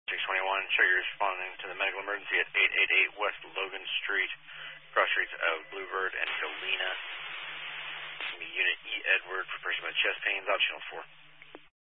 621, show you're responding to the medical emergency at 888 West Logan Street, cross streets of Bluebird and Galena. Unit E. Edward for person with chest pains, optional 4.